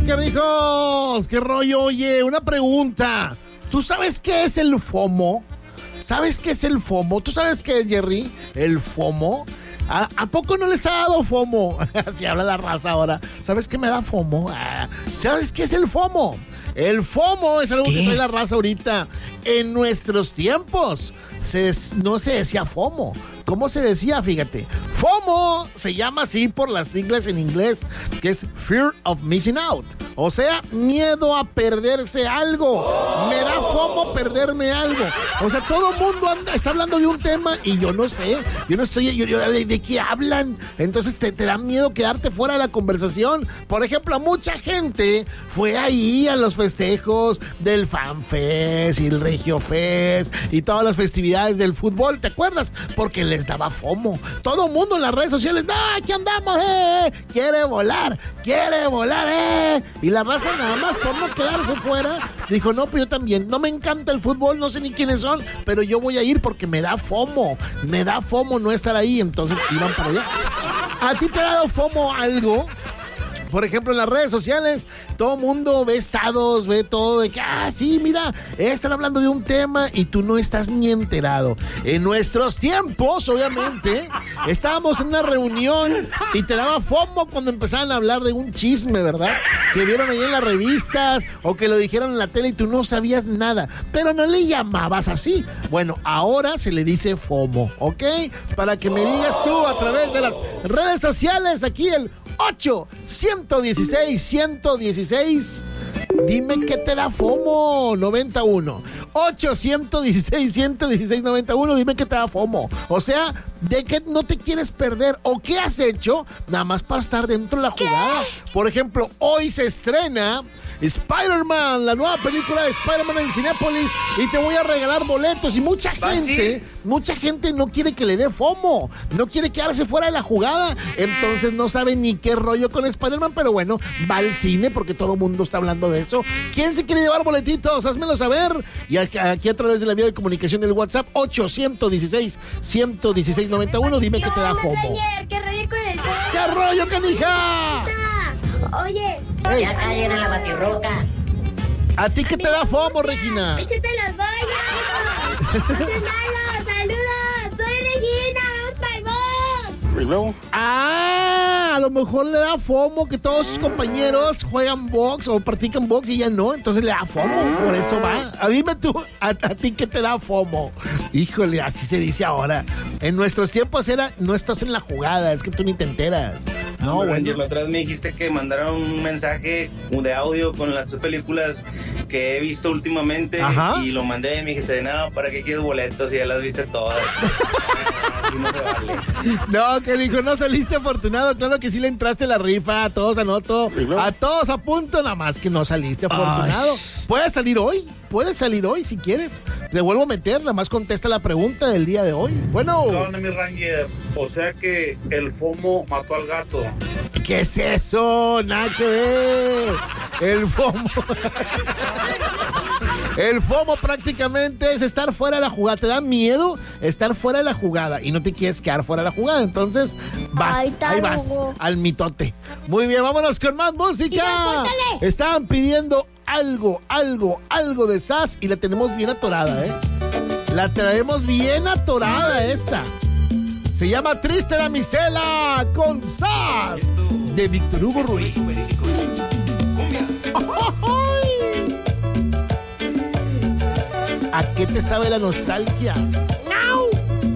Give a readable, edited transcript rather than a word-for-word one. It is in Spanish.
carrijos? ¿Qué rollo? Oye, una pregunta. ¿Tú sabes qué es el FOMO? ¿Sabes qué es el FOMO? ¿Tú sabes qué es, Jerry? ¿El FOMO? ¿A poco no les ha dado FOMO? Así habla la raza ahora. ¿Sabes qué me da FOMO? ¿Sabes qué es el FOMO? El FOMO es algo que trae la raza ahorita. En nuestros tiempos no se decía FOMO. ¿Cómo se decía? Fíjate. FOMO se llama así por las siglas en inglés, que es Fear of Missing Out. O sea, miedo a perderse algo. Me da FOMO perderme algo. O sea, todo el mundo está hablando de un tema y yo no sé. Yo no estoy... ¿De qué hablan? Entonces te da miedo quedarte fuera de la conversación. Por ejemplo, mucha gente fue ahí a los festejos del FanFest y el Regio Fest y todas las festividades del fútbol. ¿Te acuerdas? Porque les daba FOMO. Todo el mundo en las redes sociales, ¡no, aquí andamos, quiere volar, Y la raza nada más por no quedarse fuera, dijo, no, pues yo también, no me encanta el fútbol, no sé ni quiénes son, pero yo voy a ir porque me da FOMO no estar ahí, entonces iban para allá. ¿A ti te ha dado FOMO algo? Por ejemplo, en las redes sociales, todo el mundo ve estados, ve todo de que, sí, mira, están hablando de un tema y tú no estás ni enterado. En nuestros tiempos, obviamente, estábamos en una reunión y te daba FOMO cuando empezaban a hablar de un chisme, ¿verdad? Que vieron ahí en las revistas o que lo dijeron en la tele y tú no sabías nada, pero no le llamabas así. Bueno, ahora se le dice FOMO, ¿ok? Para que me digas tú a través de las redes sociales, aquí el 8-116-116. Dime qué te da FOMO. 91 8-116-116-91. Dime qué te da FOMO. O sea, de qué no te quieres perder o qué has hecho nada más para estar dentro de la jugada. Por ejemplo, hoy se estrena Spider-Man, la nueva película de Spider-Man en Cinépolis, y te voy a regalar boletos. Y mucha gente no quiere que le dé FOMO, no quiere quedarse fuera de la jugada, entonces no sabe ni qué rollo con Spider-Man, pero bueno, va al cine porque todo el mundo está hablando de eso. ¿Quién se quiere llevar boletitos? Házmelo saber. Y aquí a través de la vía de comunicación del WhatsApp 8-116-116-91. Dime qué te da FOMO. ¿Qué rollo con el FOMO? ¿Qué rollo, canija? Oye, ya caen en la batirroca. ¿A ti qué te da FOMO, Regina? ¡Échate los bollos! ¡Saludos! ¡Soy Regina! ¡Vamos para el box! ¿Y luego? A lo mejor le da FOMO que todos sus compañeros juegan box o practican box y ella no, entonces le da FOMO, por eso va. Dime tú, a ti qué te da FOMO. Híjole, así se dice ahora. En nuestros tiempos era, no estás en la jugada, es que tú ni te enteras. No, bueno. La otra vez me dijiste que mandaron un mensaje de audio con las películas que he visto últimamente. Ajá. Y lo mandé y me dijiste, no, ¿para qué quieres boletos? Y ya las viste todas. No se vale. No, que dijo, no saliste afortunado. Claro que sí le entraste a la rifa, a todos anoto, a todos a punto, nada más que no saliste afortunado. Puedes salir hoy si quieres. Te vuelvo a meter, nada más contesta la pregunta del día de hoy. Bueno. No, mi Ranger, o sea que el FOMO mató al gato. ¿Qué es eso? Nada que ver. El FOMO. El FOMO prácticamente es estar fuera de la jugada. Te da miedo estar fuera de la jugada y no te quieres quedar fuera de la jugada. Entonces ahí vas, al mitote. Muy bien, vámonos con más música. Estaban pidiendo algo de Sass y la tenemos bien atorada, La traemos bien atorada esta. Se llama Triste Damisela con Sass de Víctor Hugo Ruiz. ¿A qué te sabe la nostalgia?